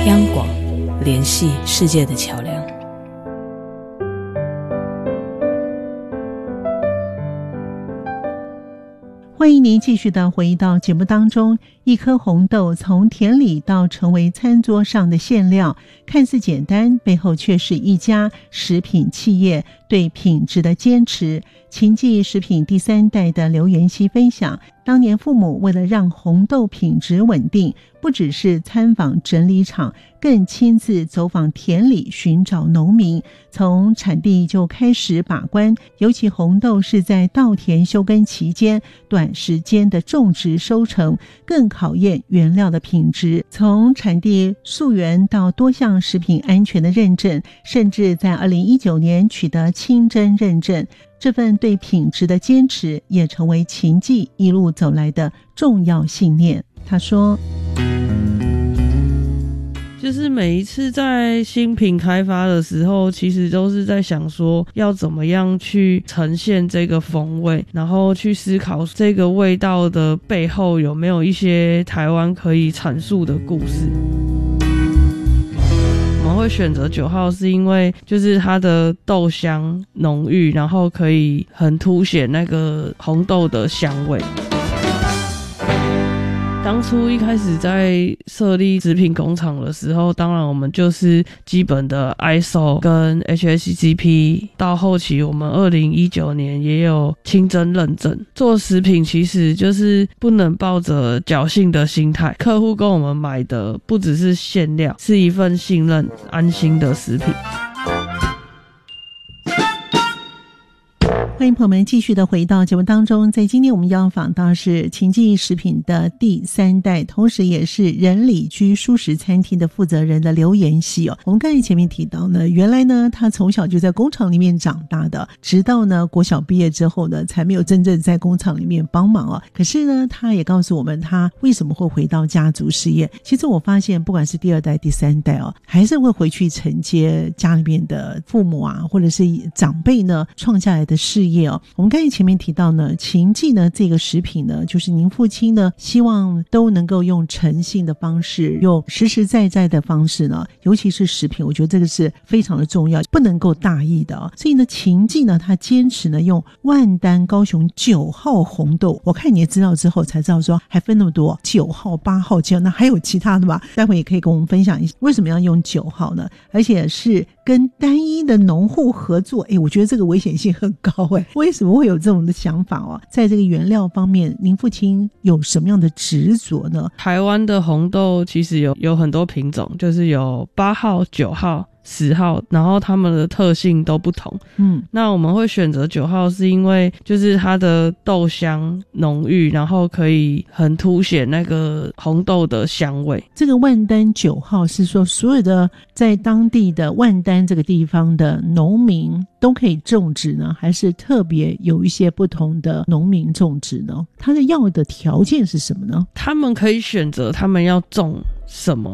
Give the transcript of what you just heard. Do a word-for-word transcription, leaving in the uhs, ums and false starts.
央广，联系世界的桥梁。 欢迎您继续的回到节目当中。一颗红豆从田里到成为餐桌上的馅料，看似简单，背后却是一家食品企业对品质的坚持。秦记食品第三代的刘元熙分享，当年父母为了让红豆品质稳定，不只是参访整理厂，更亲自走访田里寻找农民，从产地就开始把关。尤其红豆是在稻田休耕期间短时间的种植收成，更考验原料的品质，从产地溯源到多项食品安全的认证，甚至在二零一九年取得清真认证。这份对品质的坚持也成为秦记一路走来的重要信念。他说， 就是每一次在新品开发的时候，其实都是在想说要怎么样去呈现这个风味，然后去思考这个味道的背后有没有一些台湾可以阐述的故事。我们会选择九号是因为就是它的豆香浓郁，然后可以很凸显那个红豆的香味。当初一开始在设立食品工厂的时候，当然我们就是基本的 I S O 跟 H A C C P， 到后期我们二零一九年也有清真认证。做食品其实就是不能抱着侥幸的心态，客户跟我们买的不只是馅料，是一份信任安心的食品。 欢迎朋友们继续的回到节目当中。在今天我们要访到是秦记食品的第三代，同时也是仁里居蔬食餐厅的负责人的刘元熙哦。我们刚才前面提到呢，原来呢他从小就在工厂里面长大的，直到呢国小毕业之后呢才没有真正在工厂里面帮忙哦。可是呢他也告诉我们他为什么会回到家族事业。其实我发现不管是第二代第三代哦，还是会回去承接家里面的父母啊或者是长辈呢创下来的事业哦。我们刚才前面提到呢，秦记呢这个食品呢，就是您父亲呢希望都能够用诚信的方式，用实实在在的方式呢，尤其是食品，我觉得这个是非常的重要，不能够大意的哦。所以呢秦记呢他坚持呢用万丹高雄九号红豆，我看你也知道之后才知道说还分那么多，九号八号七号，那还有其他的吧？待会也可以跟我们分享一下为什么要用九号呢？而且是跟单一的农户合作，诶，我觉得这个危险性很高诶。为什么会有这种的想法哦？在这个原料方面，您父亲有什么样的执着呢？ 台湾的红豆其实有有很多品种，就是有八号、九号、十号，然后它们的特性都不同。嗯，那我们会选择九号是因为就是它的豆香浓郁，然后可以很凸显那个红豆的香味。 这个万丹九号是说所有的在当地的万丹这个地方的农民都可以种植呢，还是特别有一些不同的农民种植呢？它的要的条件是什么呢？ 他们可以选择他们要种什么，